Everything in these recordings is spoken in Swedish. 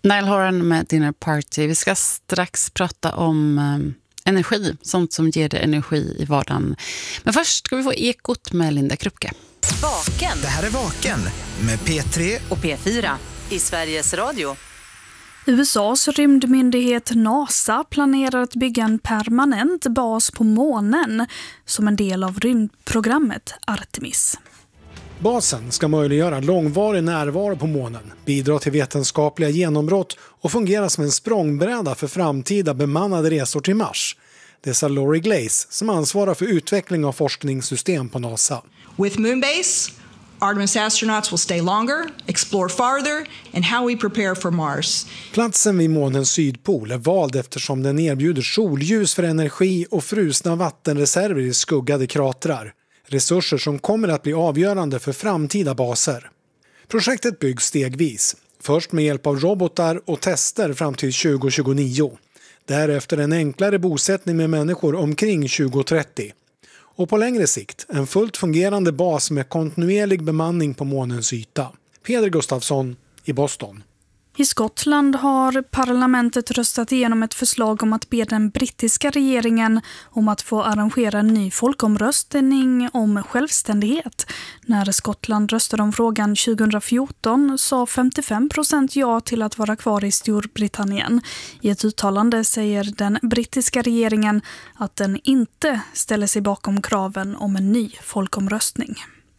Niall Horan med Dinner Party. Vi ska strax prata om energi, sånt som ger dig energi i vardagen. Men först ska vi få ekot med Linda Krupke. Vaken. Det här är Vaken med P3 och P4 i Sveriges Radio. USAs rymdmyndighet NASA planerar att bygga en permanent bas på månen som en del av rymdprogrammet Artemis. Basen ska möjliggöra långvarig närvaro på månen, bidra till vetenskapliga genombrott och fungera som en språngbräda för framtida bemannade resor till Mars. Det sa Laurie Glaze som ansvarar för utveckling av forskningssystem på NASA. With Moonbase, Artemis astronauts will stay longer, explore farther, and how we prepare for Mars. Platsen vid månens sydpol är vald eftersom den erbjuder solljus för energi och frusna vattenreserver i skuggade kratrar. Resurser som kommer att bli avgörande för framtida baser. Projektet byggs stegvis. Först med hjälp av robotar och tester fram till 2029. Därefter en enklare bosättning med människor omkring 2030. Och på längre sikt en fullt fungerande bas med kontinuerlig bemanning på månens yta. Peder Gustafsson i Boston. I Skottland har parlamentet röstat igenom ett förslag om att be den brittiska regeringen om att få arrangera en ny folkomröstning om självständighet. När Skottland röstade om frågan 2014 sa 55% ja till att vara kvar i Storbritannien. I ett uttalande säger den brittiska regeringen att den inte ställer sig bakom kraven om en ny folkomröstning.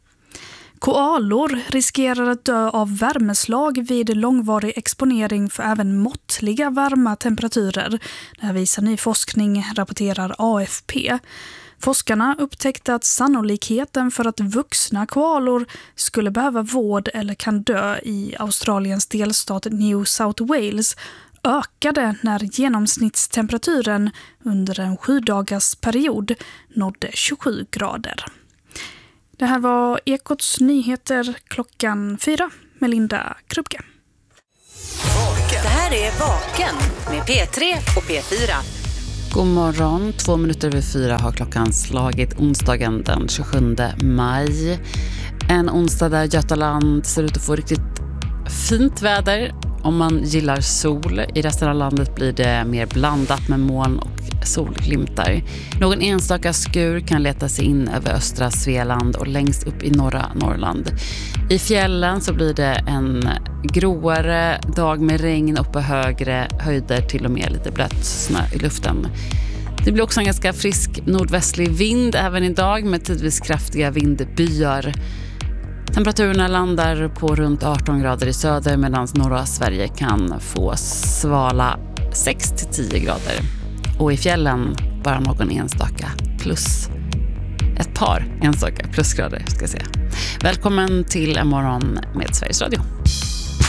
Koalor riskerar att dö av värmeslag vid långvarig exponering för även måttliga varma temperaturer. Det här visar ny forskning, rapporterar AFP. Forskarna upptäckte att sannolikheten för att vuxna koalor skulle behöva vård eller kan dö i Australiens delstat New South Wales ökade när genomsnittstemperaturen under en 7-dagars period nådde 27 grader. Det här var Ekots nyheter klockan 4 med Linda Krupke. Det här är Vaken med P3 och P4. God morgon, 2:04 har klockan slagit onsdagen den 27 maj. En onsdag där Götaland ser ut att få riktigt fint väder. Om man gillar sol, i resten av landet blir det mer blandat med moln och solglimtar. Någon enstaka skur kan leta sig in över östra Svealand och längst upp i norra Norrland. I fjällen så blir det en gråare dag med regn och på högre höjder till och med lite blött snö i luften. Det blir också en ganska frisk nordvästlig vind även idag med tidvis kraftiga vindbyar. Temperaturerna landar på runt 18 grader i söder medan norra Sverige kan få svala 6-10 grader. Och i fjällen bara någon enstaka plus. Ett par enstaka plusgrader ska jag säga. Välkommen till en morgon med Sveriges Radio.